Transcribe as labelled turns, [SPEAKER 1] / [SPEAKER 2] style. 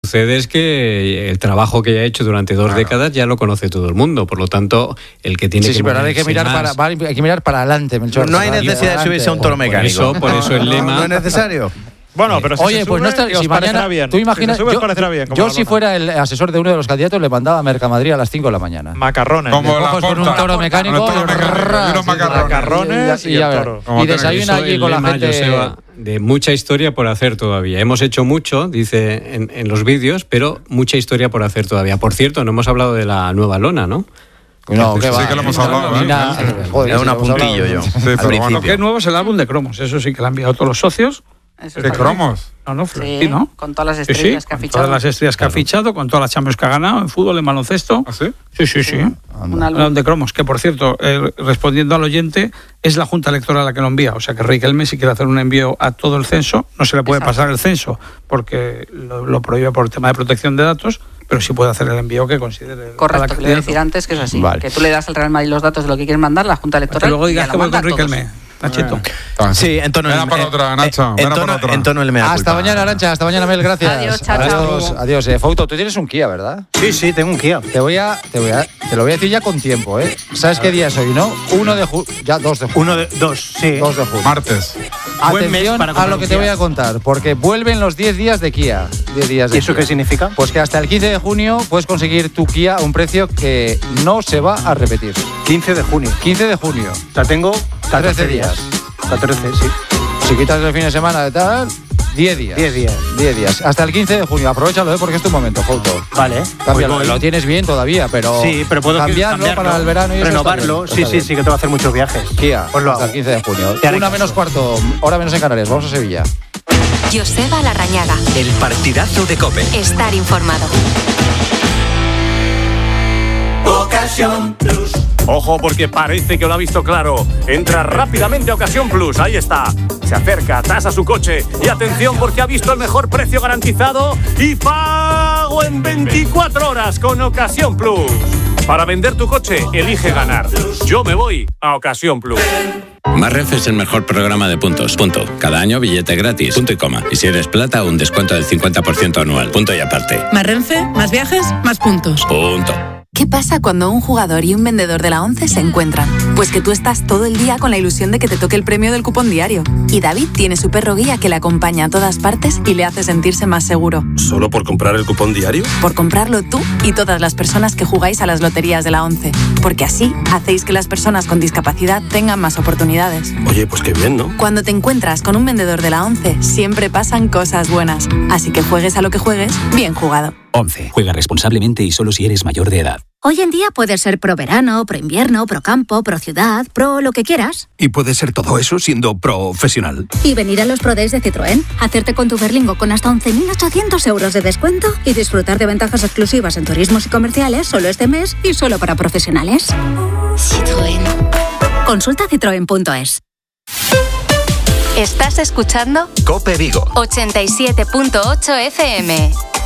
[SPEAKER 1] sucede es que el trabajo que ha hecho durante 2 décadas ya lo conoce todo el mundo, por lo tanto, el que tiene que...
[SPEAKER 2] pero ahora hay que mirar para adelante, Melchor.
[SPEAKER 3] No hay necesidad de subirse a un toro mecánico.
[SPEAKER 1] Por eso el lema...
[SPEAKER 3] No es necesario.
[SPEAKER 4] Bueno, pero si
[SPEAKER 2] oye, pues no está, si mañana
[SPEAKER 4] bien.
[SPEAKER 2] Tú imaginas,
[SPEAKER 4] si parecerá bien.
[SPEAKER 2] Yo si fuera el asesor de uno de los candidatos le mandaba a Mercamadrid a las 5 de la mañana.
[SPEAKER 4] Macarrones.
[SPEAKER 5] Como la
[SPEAKER 2] con un toro mecánico.
[SPEAKER 4] Macarrones y el toro.
[SPEAKER 2] Y desayuna allí con la gente.
[SPEAKER 1] Joseba, de mucha historia por hacer todavía. Hemos hecho mucho, dice en los vídeos, pero mucha historia por hacer todavía. Por cierto, no hemos hablado de la nueva lona, ¿no?
[SPEAKER 2] No,
[SPEAKER 5] sí,
[SPEAKER 2] va.
[SPEAKER 5] Sí que lo hemos hablado.
[SPEAKER 3] Era un apuntillo yo.
[SPEAKER 5] Sí, pero bueno.
[SPEAKER 6] Lo que es nuevo es el álbum de cromos. Eso sí que lo han enviado todos los socios.
[SPEAKER 5] ¿De cromos?
[SPEAKER 6] No,
[SPEAKER 7] sí,
[SPEAKER 6] ¿no?
[SPEAKER 7] Con todas las estrellas que ha fichado.
[SPEAKER 6] Todas las estrellas que ha fichado, con todas las Champions que ha ganado, en fútbol, en baloncesto.
[SPEAKER 5] ¿Ah, sí?
[SPEAKER 6] Sí.
[SPEAKER 7] Un álbum
[SPEAKER 6] de cromos, que por cierto, respondiendo al oyente, es la Junta Electoral la que lo envía. O sea que Riquelme, si quiere hacer un envío a todo el censo, no se le puede pasar el censo, porque lo prohíbe por tema de protección de datos, pero sí puede hacer el envío que considere.
[SPEAKER 7] Correcto, que le voy a decir antes que es así.
[SPEAKER 2] Vale.
[SPEAKER 7] Que tú le das al Real Madrid los datos de lo que quieres mandar, la Junta Electoral.
[SPEAKER 6] Que luego digas que voy con
[SPEAKER 7] Riquelme.
[SPEAKER 6] Riquelme. Nachito.
[SPEAKER 3] Sí, en tono
[SPEAKER 5] Ven a por otra, Nacho.
[SPEAKER 3] En tono el mea culpa.
[SPEAKER 2] Hasta mañana, Arantxa. Hasta mañana, Mel. Gracias.
[SPEAKER 7] Adiós, chao.
[SPEAKER 2] Adiós. Fauto, tú tienes un Kia, ¿verdad?
[SPEAKER 3] Sí, tengo un Kia.
[SPEAKER 2] Te lo voy a decir ya con tiempo, ¿eh? ¿Sabes qué día es hoy, no? 1 de junio. Ya 2 de junio.
[SPEAKER 3] 2 de junio.
[SPEAKER 5] Martes.
[SPEAKER 2] Atención a lo que te voy a contar, porque vuelven los 10 días de Kia. 10 días de
[SPEAKER 3] ¿Y eso
[SPEAKER 2] Kia.
[SPEAKER 3] qué significa?
[SPEAKER 2] Pues que hasta el 15 de junio puedes conseguir tu Kia a un precio que no se va a repetir.
[SPEAKER 3] 15 de junio.
[SPEAKER 2] 15 de junio.
[SPEAKER 3] O sea, tengo
[SPEAKER 2] 13 días.
[SPEAKER 3] 14, sí.
[SPEAKER 2] Si quitas el fin de semana de tal, 10 días. 10 días. Hasta el 15 de junio. Aprovechalo, porque es tu momento, Fauto.
[SPEAKER 3] Vale.
[SPEAKER 2] Cámbialo. Lo tienes bien todavía, pero...
[SPEAKER 3] Sí, pero puedo
[SPEAKER 2] cambiarlo para el verano y
[SPEAKER 3] renovarlo.
[SPEAKER 2] Eso está bien.
[SPEAKER 3] Sí, que tengo que hacer muchos viajes.
[SPEAKER 2] Kia,
[SPEAKER 3] Pues lo
[SPEAKER 2] hasta
[SPEAKER 3] hago.
[SPEAKER 2] el 15 de junio.
[SPEAKER 3] Te haré
[SPEAKER 2] 1 menos cuarto, hora menos en Canarias. Vamos a Sevilla.
[SPEAKER 8] Joseba Larrañaga.
[SPEAKER 9] El partidazo de COPE.
[SPEAKER 8] Estar informado.
[SPEAKER 9] Ocasión Plus.
[SPEAKER 10] Ojo, porque parece que lo ha visto claro. Entra rápidamente a Ocasión Plus, ahí está. Se acerca, tasa su coche. Y atención, porque ha visto el mejor precio garantizado y pago en 24 horas con Ocasión Plus. Para vender tu coche, elige ganar. Yo me voy a Ocasión Plus.
[SPEAKER 11] Más Renfe es el mejor programa de puntos. Punto. Cada año billete gratis. Punto y coma. Y si eres plata, un descuento del 50% anual. Punto y aparte.
[SPEAKER 12] Más Renfe, más viajes, más puntos.
[SPEAKER 11] Punto.
[SPEAKER 8] ¿Qué pasa cuando un jugador y un vendedor de la ONCE se encuentran? Pues que tú estás todo el día con la ilusión de que te toque el premio del cupón diario. Y David tiene su perro guía que le acompaña a todas partes y le hace sentirse más seguro.
[SPEAKER 13] ¿Solo por comprar el cupón diario?
[SPEAKER 8] Por comprarlo tú y todas las personas que jugáis a las loterías de la ONCE. Porque así hacéis que las personas con discapacidad tengan más oportunidades.
[SPEAKER 13] Oye, pues qué bien, ¿no?
[SPEAKER 8] Cuando te encuentras con un vendedor de la ONCE, siempre pasan cosas buenas. Así que juegues a lo que juegues, bien jugado.
[SPEAKER 9] ONCE. Juega responsablemente y solo si eres mayor de edad.
[SPEAKER 14] Hoy en día puedes ser pro verano, pro invierno, pro campo, pro ciudad, pro lo que quieras.
[SPEAKER 9] Y puedes ser todo eso siendo profesional.
[SPEAKER 14] Y venir a los Pro Days de Citroën, hacerte con tu Berlingo con hasta 11.800 euros de descuento y disfrutar de ventajas exclusivas en turismos y comerciales solo este mes y solo para profesionales. Citroën. Consulta citroen.es.
[SPEAKER 8] ¿Estás escuchando?
[SPEAKER 9] COPE Vigo.
[SPEAKER 8] 87.8 FM.